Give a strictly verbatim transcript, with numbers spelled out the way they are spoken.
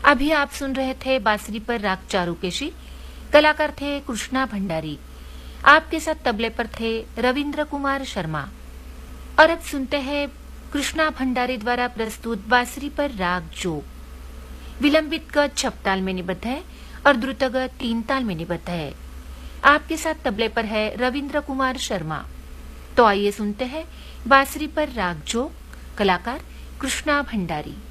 अभी आप सुन रहे थे बांसुरी पर राग चारुकेशी, कलाकार थे कृष्णा भंडारी। आपके साथ तबले पर थे रविंद्र कुमार शर्मा। और अब सुनते हैं कृष्णा भंडारी द्वारा प्रस्तुत बांसुरी पर राग जोग। विलंबित गत छप ताल में निबद्ध है और द्रुत गत तीन ताल में निबद्ध है। आपके साथ तबले पर है रविंद्र कुमार शर्मा। तो आइए सुनते हैं बांसुरी पर राग जोग, कलाकार कृष्णा भंडारी।